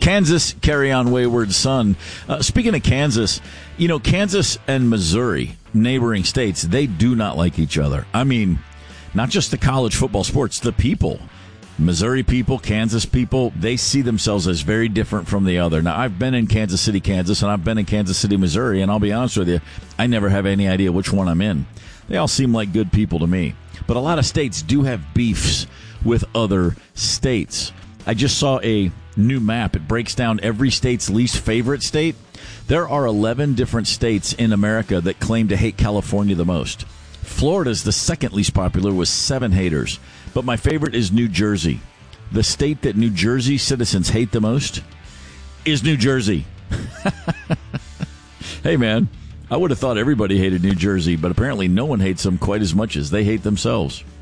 Kansas, carry on, wayward son. Speaking of Kansas, Kansas and Missouri, neighboring states, they do not like each other. I mean, not just the college football sports, the people. Missouri people, Kansas people, they see themselves as very different from the other. Now, I've been in Kansas City, Kansas, and I've been in Kansas City, Missouri, and I'll be honest with you, I never have any idea which one I'm in. They all seem like good people to me. But a lot of states do have beefs with other states. I just saw a new map. It breaks down every state's least favorite state. There are 11 different states in America that claim to hate California the most. Florida's the second least popular with 7 haters. But my favorite is New Jersey. The state that New Jersey citizens hate the most is New Jersey. Hey, man, I would have thought everybody hated New Jersey, but apparently no one hates them quite as much as they hate themselves.